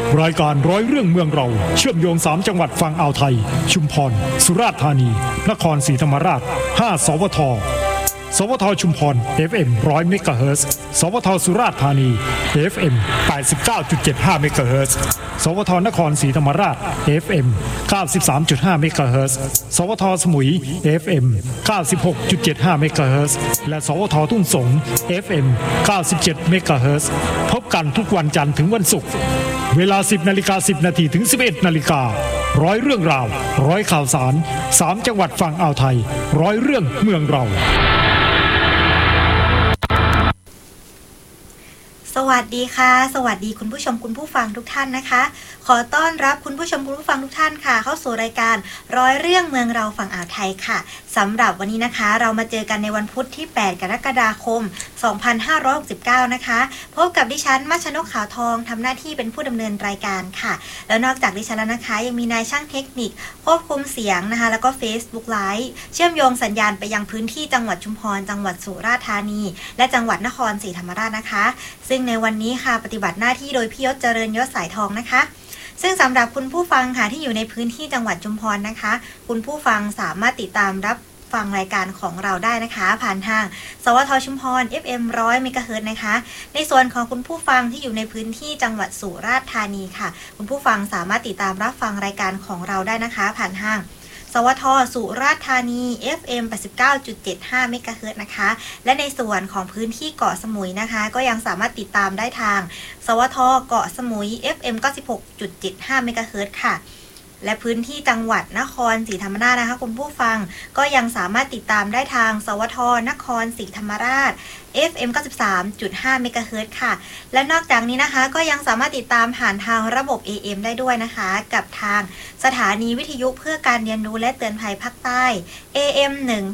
รายการร้อยเรื่องเมืองเราเชื่อมโยง3จังหวัดฝั่งอ่าวไทยชุมพรสุราษฎร์ธานีนครศรีธรรมราช5สวทสวทชุมพร FM 100 เมกะเฮิรตซ์สวทสุราษฎร์ธานี FM 89.75 เมกะเฮิรตซ์สวทนครศรีธรรมราช FM 93.5 เมกะเฮิรตซ์สวทสมุย FM 96.75 เมกะเฮิรตซ์และสวททุ่งสง FM 97 เมกะเฮิรตซ์พบกันทุกวันจันทร์ถึงวันศุกร์เวลา 10:10 น.ถึง 11:00 น.ร้อยเรื่องราวร้อยข่าวสาร3จังหวัดฝั่งอ่าวไทยร้อยเรื่องเมืองเราสวัสดีค่ะสวัสดีคุณผู้ชมคุณผู้ฟังทุกท่านนะคะขอต้อนรับคุณผู้ชมคุณผู้ฟังทุกท่านค่ะเข้าสู่รายการร้อยเรื่องเมืองเราฝั่งอ่าวไทยค่ะสำหรับวันนี้นะคะเรามาเจอกันในวันพุธที่8กรกฎาคม2569นะคะพบกับดิฉันมัชนกขาวทองทำหน้าที่เป็นผู้ดำเนินรายการค่ะแล้วนอกจากดิฉันแล้วนะคะยังมีนายช่างเทคนิคควบคุมเสียงนะคะแล้วก็ Facebook Live เชื่อมโยงสัญญาณไปยังพื้นที่จังหวัดชุมพรจังหวัดสุราษฎร์ธานีและจังหวัดนครศรีธรรมราชนะคะซึ่งในวันนี้ค่ะปฏิบัติหน้าที่โดยพี่ยศเจริญยศสายทองนะคะซึ่งสำหรับคุณผู้ฟังค่ะที่อยู่ในพื้นที่จังหวัดชุมพรนะคะคุณผู้ฟังสามารถติดตามรับฟังรายการของเราได้นะคะผ่านทางสวทชุมพร FM 100 เมกะเฮิรตซ์นะคะในส่วนของคุณผู้ฟังที่อยู่ในพื้นที่จังหวัดสุราษฎร์ธานีค่ะคุณผู้ฟังสามารถติดตามรับฟังรายการของเราได้นะคะผ่านทางสวทสุราษฎร์ธานี FM 89.75 เมกะเฮิรตซ์นะคะและในส่วนของพื้นที่เกาะสมุยนะคะก็ยังสามารถติดตามได้ทางสวทเกาะสมุย FM 96.75 เมกะเฮิรตซ์ค่ะและพื้นที่จังหวัดนครศรีธรรมราชนะคะคุณผู้ฟังก็ยังสามารถติดตามได้ทางสวทนครศรีธรรมราช FM 93.5 เมกะเฮิรตซ์ค่ะและนอกจากนี้นะคะก็ยังสามารถติดตามผ่านทางระบบ AM ได้ด้วยนะคะกับทางสถานีวิทยุเพื่อการเรียนรู้และเตือนภัยภาคใต้ AM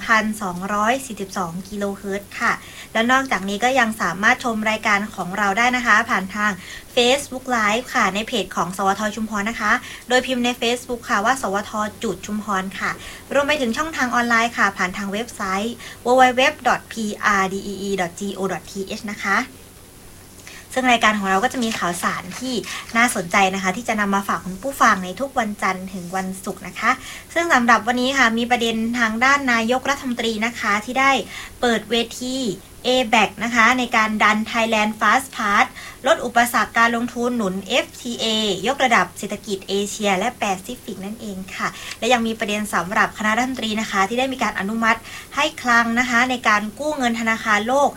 1,242 กิโลเฮิรตซ์ค่ะและนอกจากนี้ก็ยังสามารถชมรายการของเราได้นะคะผ่านทาง Facebook Live ค่ะในเพจของสวทชุมพรนะคะโดยพิมพ์ใน Facebook ค่ะว่าสวทจุดชุมพรค่ะรวมไปถึงช่องทางออนไลน์ค่ะผ่านทางเว็บไซต์ www.prdee.go.th นะคะซึ่งรายการของเราก็จะมีข่าวสารที่น่าสนใจนะคะที่จะนำมาฝากคุณผู้ฟังในทุกวันจันทร์ถึงวันศุกร์นะคะซึ่งสำหรับวันนี้ค่ะมีประเด็นทางด้านนายกรัฐมนตรีนะคะที่ได้เปิดเวที ABAC นะคะในการดัน Thailand Fast Path ลดอุปสรรคการลงทุนหนุน FTA ยกระดับเศรษฐกิจเอเชียและแปซิฟิกนั่นเองค่ะและยังมีประเด็นสำหรับคณะรัฐมนตรีนะคะที่ได้มีการอนุมัติให้คลังนะคะในการกู้เงินธนาคารโลก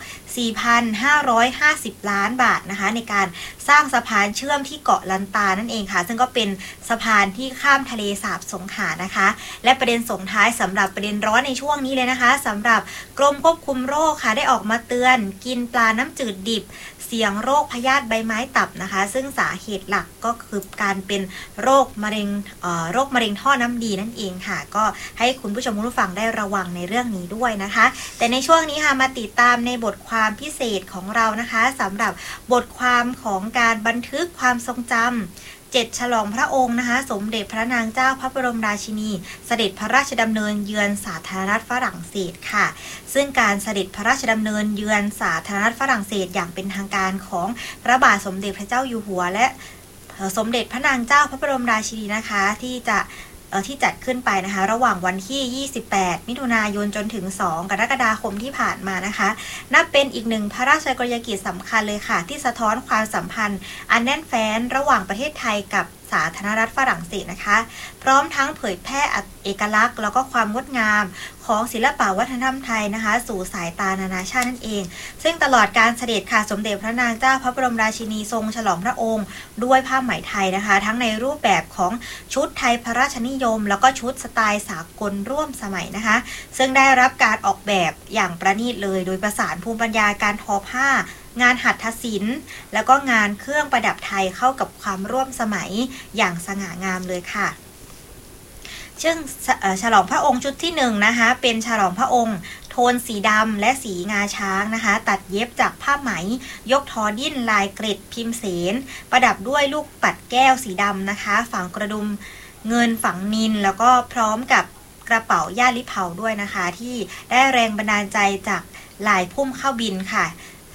4,550 ล้านบาทนะคะในการสร้างสะพานเชื่อมที่เกาะลันตานั่นเองค่ะซึ่งก็เป็นสะพานที่ข้ามทะเลสาบสงขลานะคะและประเด็นส่งท้ายสำหรับประเด็นร้อนในช่วงนี้เลยนะคะสำหรับกรมควบคุมโรคค่ะได้ออกมาเตือนกินปลาน้ำจืดดิบเสี่ยงโรคพยาธิใบไม้ตับนะคะซึ่งสาเหตุหลักก็คือการเป็นโรคมะเร็งท่อน้ำดีนั่นเองค่ะก็ให้คุณผู้ชมคุณผู้ฟังได้ระวังในเรื่องนี้ด้วยนะคะแต่ในช่วงนี้ค่ะมาติดตามในบทความพิเศษของเรานะคะสำหรับบทความของการบันทึกความทรงจำ7ฉลองพระองค์นะคะสมเด็จพระนางเจ้าพระบรมราชินีเสด็จพระราชดำเนินเยือนสาธารณรัฐฝรั่งเศสค่ะซึ่งการเสด็จพระราชดำเนินเยือนสาธารณรัฐฝรั่งเศสอย่างเป็นทางการของพระบาทสมเด็จพระเจ้าอยู่หัวและสมเด็จพระนางเจ้าพระบรมราชินีนะคะที่จัดขึ้นไปนะคะระหว่างวันที่28มิถุนายนจนถึง2กรกฎาคมที่ผ่านมานะคะนับเป็นอีกหนึ่งพระราชกรณียกิจสำคัญเลยค่ะที่สะท้อนความสัมพันธ์อันแน่นแฟ้นระหว่างประเทศไทยกับสาธารณรัฐฝรั่งเศสนะคะพร้อมทั้งเผยแพร่เอกลักษณ์แล้วก็ความงดงามของศิลปวัฒนธรรมไทยนะคะสู่สายตานานาชาตินั่นเองซึ่งตลอดการเสด็จค่ะสมเด็จพระนางเจ้าพระบรมราชินีทรงฉลองพระองค์ด้วยผ้าไหมไทยนะคะทั้งในรูปแบบของชุดไทยพระราชนิยมแล้วก็ชุดสไตล์สากลร่วมสมัยนะคะซึ่งได้รับการออกแบบอย่างประณีตเลยโดยประสานภูมิปัญญาการทอผ้างานหัตถศิลป์แล้วก็งานเครื่องประดับไทยเข้ากับความร่วมสมัยอย่างสง่างามเลยค่ะซึ่งฉลองพระองค์ชุดที่1นะคะเป็นฉลองพระองค์โทนสีดำและสีงาช้างนะคะตัดเย็บจากผ้าไหมยกทอดิ้นลายเกร็ดพิมพ์เสนประดับด้วยลูกปัดแก้วสีดำนะคะฝังกระดุมเงินฝังนิลแล้วก็พร้อมกับกระเป๋าย่าลิเผาด้วยนะคะที่ได้แรงบันดาลใจจากลายพุ่มข้าวบินค่ะ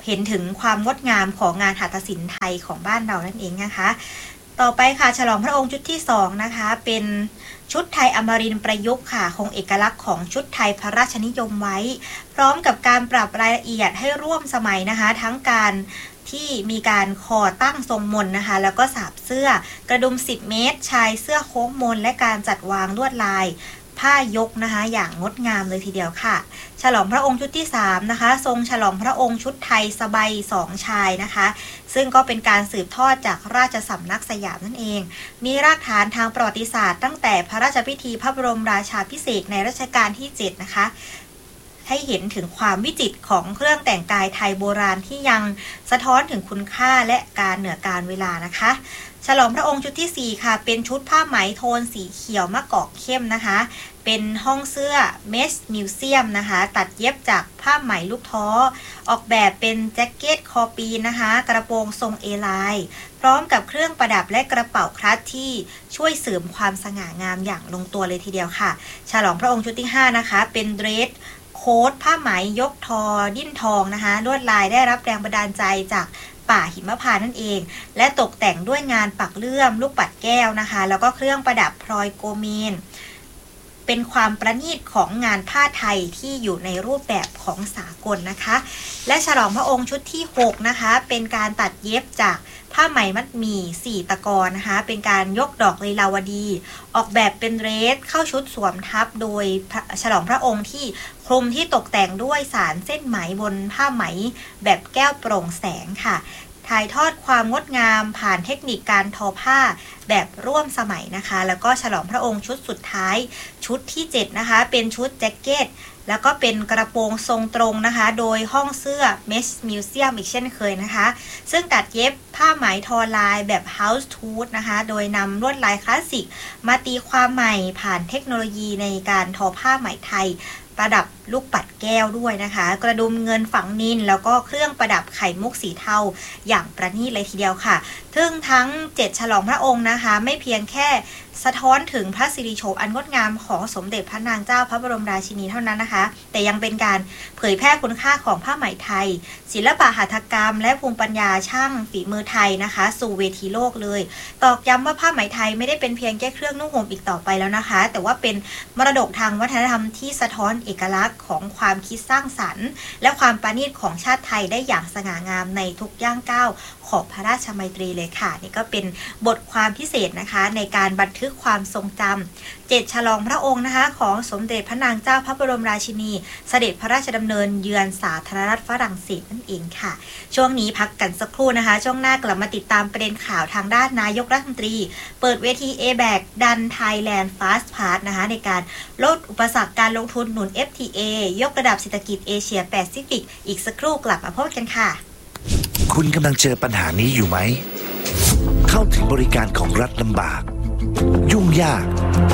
เห็นถึงความงดงามของงานหัตถศิลป์ไทยของบ้านเรานั่นเองนะคะต่อไปค่ะฉลองพระองค์ชุดที่2นะคะเป็นชุดไทยอมรินทร์ประยุกต์ค่ะคงเอกลักษณ์ของชุดไทยพระราชนิยมไว้พร้อมกับการปรับรายละเอียดให้ร่วมสมัยนะคะทั้งการที่มีการคอตั้งทรงมนนะคะแล้วก็สาบเสื้อกระดุม10 เมตรชายเสื้อโค้งมนและการจัดวางลวดลายผ้ายกนะคะอย่างงดงามเลยทีเดียวค่ะฉลองพระองค์ชุดที่3นะคะทรงฉลองพระองค์ชุดไทยสบาย2ชายนะคะซึ่งก็เป็นการสืบทอดจากราชสำนักสยามนั่นเองมีรากฐานทางประวัติศาสตร์ตั้งแต่พระราชพิธีพระบรมราชาภิเษกในรัชกาลที่7นะคะให้เห็นถึงความวิจิตรของเครื่องแต่งกายไทยโบราณที่ยังสะท้อนถึงคุณค่าและการเหนือการเวลานะคะฉลองพระองค์ชุดที่4ค่ะเป็นชุดผ้าไหมโทนสีเขียวมะกอกเข้มนะคะเป็นห้องเสื้อเมสมิวเซียมนะคะตัดเย็บจากผ้าไหมลูกท้อออกแบบเป็นแจ็คเก็ตคอปีนนะคะกระโปรงทรงเอไลน์พร้อมกับเครื่องประดับและกระเป๋าคลัตช์ที่ช่วยเสริมความสง่างามอย่างลงตัวเลยทีเดียวค่ะฉลองพระองค์ชุดที่5นะคะเป็นเดรสโค้ทผ้าไหมยกทอดิ้นทองนะคะลวดลายได้รับแรงบันดาลใจจากป่าหิมพานต์นั่นเองและตกแต่งด้วยงานปักเลื่อมลูกปัดแก้วนะคะแล้วก็เครื่องประดับพลอยโกเมนเป็นความประณีตของงานผ้าไทยที่อยู่ในรูปแบบของสากลนะคะและฉลองพระองค์ชุดที่6นะคะเป็นการตัดเย็บจากผ้าไหมมัดหมี่4ตะกอนนะคะเป็นการยกดอกลีลาวดีออกแบบเป็นเดรสเข้าชุดสวมทับโดยฉลองพระองค์ที่คลุมที่ตกแต่งด้วยสารเส้นไหมบนผ้าไหมแบบแก้วโปร่งแสงค่ะถ่ายทอดความงดงามผ่านเทคนิคการทอผ้าแบบร่วมสมัยนะคะแล้วก็ฉลองพระองค์ชุดสุดท้ายชุดที่7นะคะเป็นชุดแจ็คเก็ตแล้วก็เป็นกระโปรงทรงตรงนะคะโดยห้องเสื้อเมสมิวเซียมอีกเช่นเคยนะคะซึ่งตัดเย็บผ้าไหมทอลายแบบ House Tooth นะคะโดยนำลวดลายคลาสสิกมาตีความใหม่ผ่านเทคโนโลยีในการทอผ้าไหมไทยประดับลูกปัดแก้วด้วยนะคะกระดุมเงินฝังนิลแล้วก็เครื่องประดับไข่มุกสีเทาอย่างประณีตเลยทีเดียวค่ะซึ่งทั้ง7ฉลองพระองค์นะคะไม่เพียงแค่สะท้อนถึงพระสิริโฉมอันงดงามของสมเด็จพระนางเจ้าพระบรมราชินีเท่านั้นนะคะแต่ยังเป็นการเผยแพร่คุณค่าของผ้าไหมไทยศิลปะหัตถกรรมและภูมิปัญญาช่างฝีมือไทยนะคะสู่เวทีโลกเลยตอกย้ำว่าผ้าไหมไทยไม่ได้เป็นเพียงแค่เครื่องนุ่งห่มอีกต่อไปแล้วนะคะแต่ว่าเป็นมรดกทางวัฒนธรรมที่สะท้อนเอกลักษณ์ของความคิดสร้างสรรค์และความประณีตของชาติไทยได้อย่างสง่างามในทุกย่างก้าวของพระราชมัยตรีเลยค่ะนี่ก็เป็นบทความพิเศษนะคะในการบันทึกความทรงจำ7ฉลองพระองค์นะคะของสมเด็จพระนางเจ้าพระบรมราชินีเสด็จพระราชดำเนินเยือนสาธารณรัฐฝรั่งเศสนั่นเองค่ะช่วงนี้พักกันสักครู่นะคะช่วงหน้ากลับมาติดตามประเด็นข่าวทางด้านนายกรัฐมนตรีเปิดเวที ABAC ดัน Thailand Fast Path นะคะในการลดอุปสรรคการลงทุนหนุน FTA ยกระดับเศรษฐกิจเอเชียแปซิฟิกอีกสักครู่กลับมาพบกันค่ะคุณกำลังเจอปัญหานี้อยู่ไหมเข้าถึงบริการของรัฐลำบากยุ่งยาก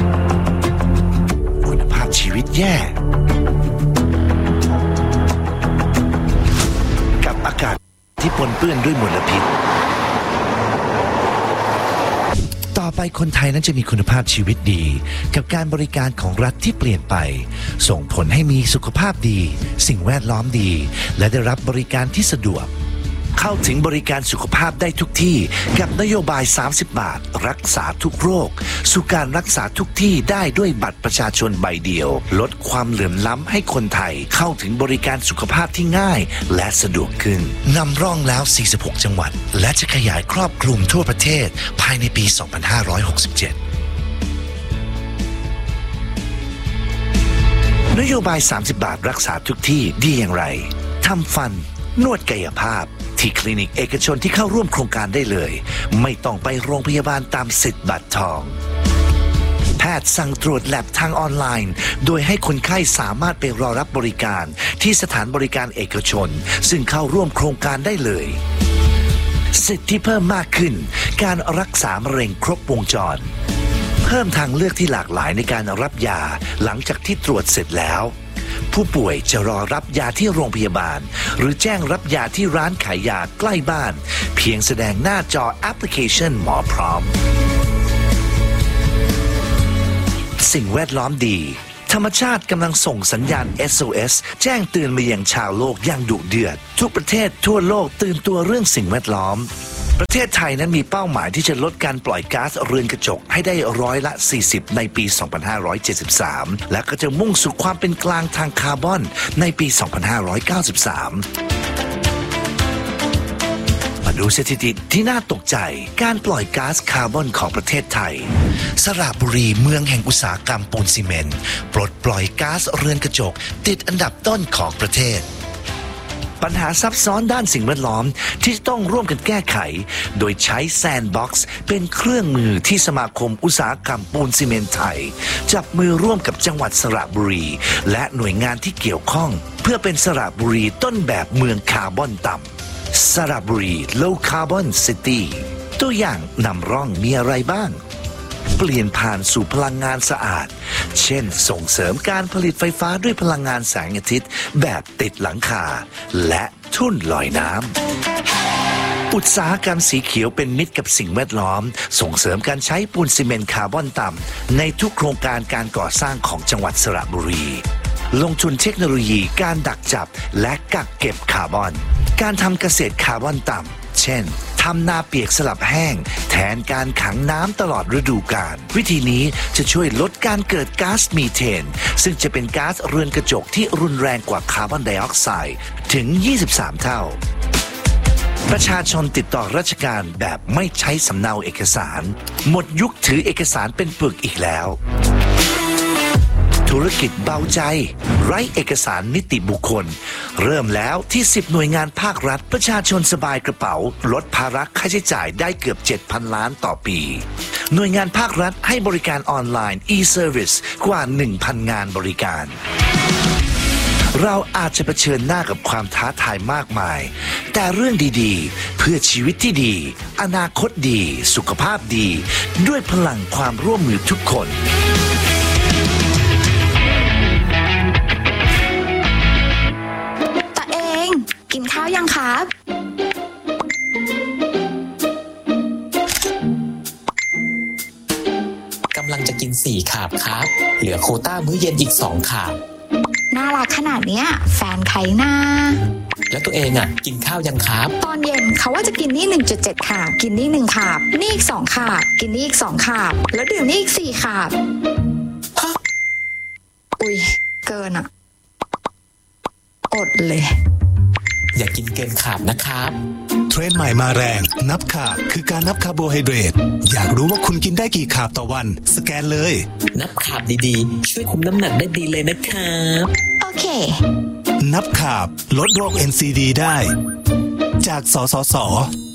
คุณภาพชีวิตแย่กับอากาศที่ปนเปื้อนด้วยมลพิษต่อไปคนไทยนั้นจะมีคุณภาพชีวิตดีกับการบริการของรัฐที่เปลี่ยนไปส่งผลให้มีสุขภาพดีสิ่งแวดล้อมดีและได้รับบริการที่สะดวกเข้าถึงบริการสุขภาพได้ทุกที่กับนโยบาย30 บาทรักษาทุกโรคสู่การรักษาทุกที่ได้ด้วยบัตรประชาชนใบเดียวลดความเหลื่อมล้ำให้คนไทยเข้าถึงบริการสุขภาพที่ง่ายและสะดวกขึ้นนำร่องแล้ว46จังหวัดและจะขยายครอบคลุมทั่วประเทศภายในปี 2567 นโยบาย30 บาทรักษาทุกที่ดีอย่างไรทำฟันนวดกายภาพที่คลินิกเอกชนที่เข้าร่วมโครงการได้เลยไม่ต้องไปโรงพยาบาลตามสิทธิ์บัตรทองแพทย์สั่งตรวจแลบทางออนไลน์โดยให้คนไข้สามารถไปรอรับบริการที่สถานบริการเอกชนซึ่งเข้าร่วมโครงการได้เลยสิทธิเพิ่มมากขึ้นการรักษามะเร็งครบวงจรเพิ่มทางเลือกที่หลากหลายในการรับยาหลังจากที่ตรวจเสร็จแล้วผู้ป่วยจะรอรับยาที่โรงพยาบาลหรือแจ้งรับยาที่ร้านขายยาใกล้บ้านเพียงแสดงหน้าจอแอปพลิเคชันหมอพร้อมสิ่งแวดล้อมดีธรรมชาติกำลังส่งสัญญาณ SOS แจ้งเตือนมายังชาวโลกอย่างดุเดือดทุกประเทศทั่วโลกตื่นตัวเรื่องสิ่งแวดล้อมประเทศไทยนั้นมีเป้าหมายที่จะลดการปล่อยก๊าซเรือนกระจกให้ได้40%ในปี 2573 และก็จะมุ่งสู่ความเป็นกลางทางคาร์บอนในปี 2593 มาดูสถิติที่น่าตกใจการปล่อยก๊าซคาร์บอนของประเทศไทยสระบุรีเมืองแห่งอุตสาหกรรมปูนซีเมนต์ปลดปล่อยก๊าซเรือนกระจกติดอันดับต้นของประเทศปัญหาซับซ้อนด้านสิ่งแวดล้อมที่ต้องร่วมกันแก้ไขโดยใช้แซนด์บ็อกซ์เป็นเครื่องมือที่สมาคมอุตสาหกรรมปูนซีเมนต์ไทยจับมือร่วมกับจังหวัดสระบุรีและหน่วยงานที่เกี่ยวข้องเพื่อเป็นสระบุรีต้นแบบเมืองคาร์บอนต่ำสระบุรี Low Carbon City ตัวอย่างนำร่องมีอะไรบ้างเปลี่ยนผ่านสู่พลังงานสะอาดเช่นส่งเสริมการผลิตไฟฟ้าด้วยพลังงานแสงอาทิตย์แบบติดหลังคาและทุ่นลอยน้ำอุตสาหกรรมสีเขียวเป็นมิตรกับสิ่งแวดล้อมส่งเสริมการใช้ปูนซีเมนต์คาร์บอนต่ำในทุกโครงการการก่อสร้างของจังหวัดสระบุรีลงทุนเทคโนโลยีการดักจับและกักเก็บคาร์บอนการทำเกษตรคาร์บอนต่ำเช่นทำนาเปียกสลับแห้งแทนการขังน้ำตลอดฤดูกาลวิธีนี้จะช่วยลดการเกิดก๊าซมีเทนซึ่งจะเป็นก๊าซเรือนกระจกที่รุนแรงกว่าคาร์บอนไดออกไซด์ถึง 23 เท่าประชาชนติดต่อราชการแบบไม่ใช้สำเนาเอกสารหมดยุคถือเอกสารเป็นปึกอีกแล้วธุรกิจเบาใจไร้เอกสารนิติบุคคลเริ่มแล้วที่10หน่วยงานภาครัฐประชาชนสบายกระเป๋าลดภาระค่าใช้จ่ายได้เกือบ 7,000 ล้านต่อปีหน่วยงานภาครัฐให้บริการออนไลน์ e-service กว่า 1,000 งานบริการเราอาจจะเผชิญหน้ากับความท้าทายมากมายแต่เรื่องดีๆเพื่อชีวิตที่ดีอนาคตดีสุขภาพดีด้วยพลังความร่วมมือทุกคนกินข้าวยังครับกำลังจะกิน4 คาบครับเหลือโควต้ามื้อเย็นอีก2 คาบน่ารักขนาดเนี้ยแฟนใครน่าแล้วตัวเองอ่ะกินข้าวยังครับตอนเย็นเขาว่าจะกินนี่ 1.7 คาบกินนี่1 คาบนี่อีก2 คาบกินนี่อีก2 คาบแล้วดื่มนี่อีก4 คาบอุ๊ยเกินอ่ะอดเลยอย่ากินเกินขาดนะครับเทรนด์ใหม่มาแรงนับคาร์บคือการนับคาร์โบไฮเดรตอยากรู้ว่าคุณกินได้กี่คาร์บต่อวันสแกนเลยนับคาร์บดีๆช่วยคุมน้ำหนักได้ดีเลยนะครับโอเคนับคาร์บลดโรค NCD ได้จากสสส